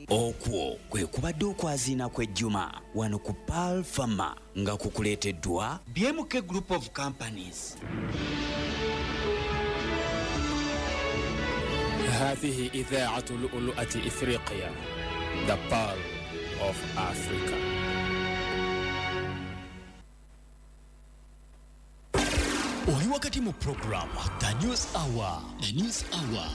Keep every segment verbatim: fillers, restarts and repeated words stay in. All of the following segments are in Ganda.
okwo kwe kubadde okwazina kw'ejjuma wano ku Pearl Pharma nga kukuleeteddwa B M K Group of Companies. هذه إذاعة لؤلؤة إفريقيا The Pearl of Africa. Oli wakati mu program The News Hour. The News Hour.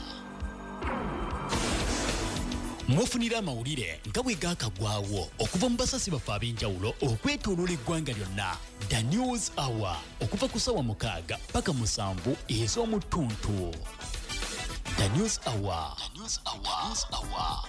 Mwofunira amawulire nga bwe gaakagwawo okuva mu basasi baffe ab'enjawulo okwetooloola eggwanga lyonna. The News Hour okuva ku ssaawa mukaaga paka musanvu ez'omu ttuntu. The News Hour. The News Hour. The News Hour.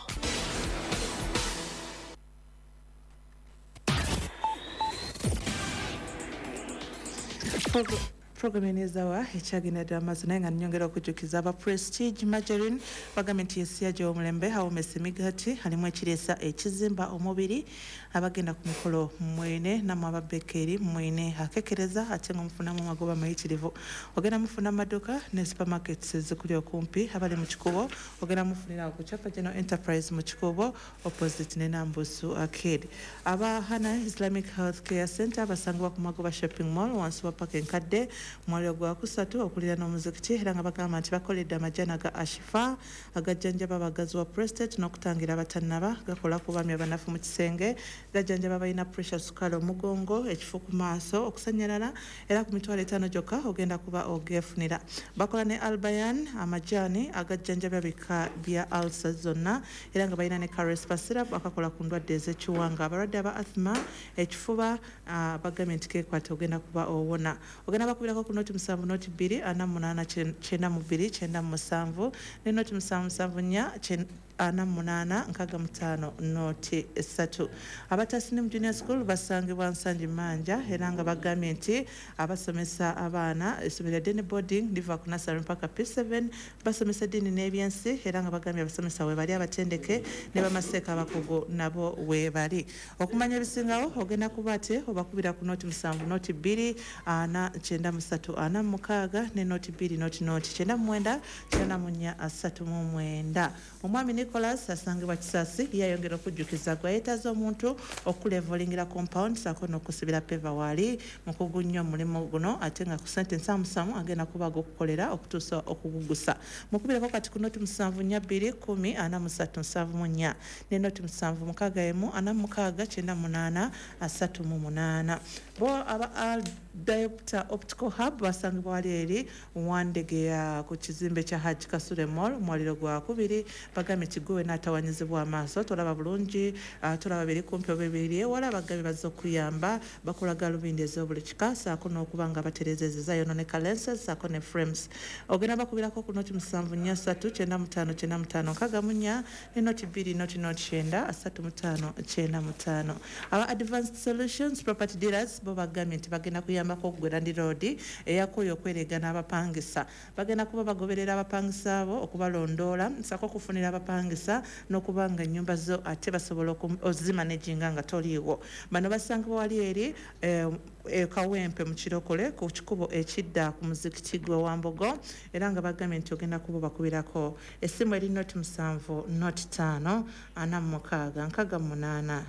Program enezawa ekyagenda ddala amaaso naye nga nnyongera okujjukiza aba Prestige Margarine bagambye nti yesiya gy'omulembe awomesa emigati alimu ekireesa ekizimba omubiri abagenda ku mikolo mwene namwe ababekeeri mwene akekereza ate nga mufunamu magoba mayitirivu ogenda mufuna amaduuka ne supermarkets ezikuli okumpi abali mu kikubo ogenda mufunira ku Chapa General Enterprise mu kikubo opposite ne Nambusu Arcade. Aba Hana Islamic Health Care Center basangibwa ku Magoba Shopping Mall wansi wa Park Nkadde mwaliro gwa kusatu okulira n'omuzikiti era nga bagamba nti bakoledde amajana ga Ashifa agajjanjaba abagazi wa prostate n'okutangira abatannaba gakola ku baami abanafu mu kisenge gajjanjaba balina pressure sukali omugongo ekifo ku maaso okusanyalala era ku mitwalo etaano gyokka ogenda kuba ogefunira. Bakola ne Albayan amajani agajjanjaba bika bya ulcer zonna era nga balina ne Carespa syrup akakola ku ndwadde ez'ekiwanga abalwadde aba asthma ekifuba uh, bagambye nti keekwata ogenda kuba owona ogenda bakubirako ku noti musanvu noti bbiri ana munaana kyenda mu bbiri kyenda mu musanvu ne noti musanvu musanvu nnya ana munaana nkaaga mutaano noti esatu. Abatasini mu junior school basangibwa Nsangi Manja era nga bagambye nti abasomesa abaana essomero Deni boarding liva ku nursery mpaka P seven basomesa dini n'ebyensi era nga bagambye abasomesa we bali abatendeke ne bamaseeka abakugu nabo we bali. Okumanya ebisingawo ogenda kuba ate obakubira ku noti musanvu noti bbiri ana kyenda musatu ana mukaaga ne noti bbiri noti noti kyenda mu mwenda kyenda mu nnya asatu mu mwenda. Omwami Nicholas asangibwa Kisaasi yayongera okujjukiza gwa yeetaza omuntu okulevolingira compound saako n'okusibira peva wali mu kugunya omulimu guno ate nga ku ssente nsamusamu agenda kuba ag'okukolera okutuusa okugugusa. Mukubireko kati ku noti musanvu nnya bbiri kumi ana musatu nsanvu mu nnya ne noti musanvu mukaaga emu ana mukaaga kyenda munaana asatu mu munaana. Bo aba Diopter Optical Hub basangibwa wali eri Wandegeya ku kizimbe kya Hajj Kasule Mall mwaliro gwa kubiri bagambye kigowe n'atawanyizibwa amaaso tolaba bulungi uh, tolaba biri kumpi obebiri ewala bagambye bazza okuyamba bakola galubindi ez'obuli kika saako n'okuba nga baterezezeza yono ne lenses saako ne frames. Ogenda bakubirako ku noti musanvu nnya ssatu kyenda mu ttaano kyenda mu ttaano nkaaga mu nnya ne noti bbiri noti noti kyenda asatu mu ttaano kyenda mu ttaano. Aba Advanced Solutions Property Dealers bo bagambye nti bagenda kuyambako okugwerandi road eyakoyo okwerega n'abapangisa bagenda kuba bagoberera abapangisa abo okubalondoola saako okufunira abapangisa n'okubanga ennyumba zo ate basobola ozimanejinga nga toliiwo. Bano basangibwa wali eri eh, e Kawempe mu Kirokole ku kikubo ekidda ku muzikiti gwe Wambogo era nga bagambye nti ogenda kuba bakubirako essimu eri noti musanvu noti ttaano ana mukaaga nkaaga munaana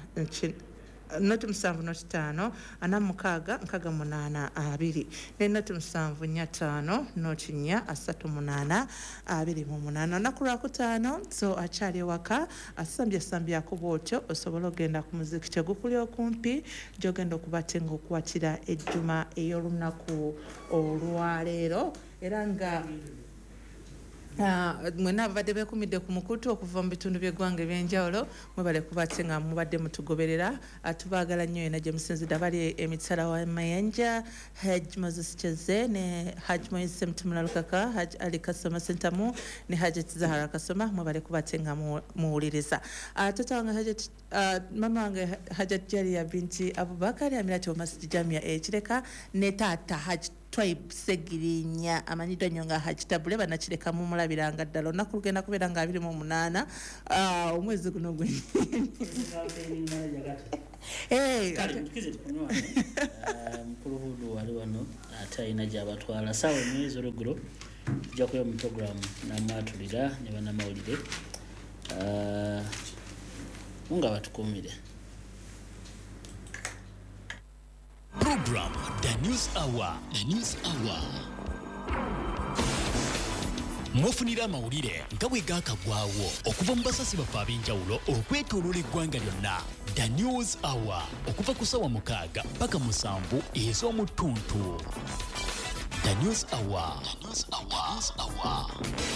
noti musanvu noti ttaano ana mukaaga nkaaga munaana abiri ne noti musanvu nnya ttaano noti nnya asatu munaana abiri mu munaana. Olunaku lwakutaano so akyali ewaka asambye sambyako bw'otyo osobola ogenda ku muzikiti ogukuli okumpi gy'ogenda okuba ate ng'okuwatira ejjuma ey'olunaku olwaleero era nga Uh, mwena abadde bekumidde ku mukutu okuva mu bitundu by'eggwanga eby'enjawulo mwebale kuba ate nga mubadde mutugoberera tubaagala nnyo yena gye musinzidde abali emitala wa Mayanja Haj Moses Cheze ne Haj Moise Mtumula Lukaka Haj Ali Kasoma Sentamu ne Hajat Zahara Kasoma mwebale kuba ate nga muwuliriza. Uh, tata wange Hajat uh, mama wange Hajat Jalia binti Abubakari Amirati wa Masjid Jamia ekireka ne taata Haj Tribe Segirinya amanyiddwa nnyo nga Hajitabule banakireka mu mulabiranga ddala olunaku lugenda kubeera nga abiri mu munaana omwezi guno gwe mukulu hudu wali wano ate alina gy'abatwala saawa emwezi olweggulo tujja kuba mu programu n'amaatulira ne bannamawulire nga batukumire. Program The News Hour. The News Hour. Mwofunira amawulire nga bwe gaakagwawo okuva mu basasi baffe ab'enjawulo okwetooloola eggwanga lyonna. The News Hour okuva ku ssaawa mukaaga paka musanvu ez'omu ttuntu. The News Hour. The News Hour.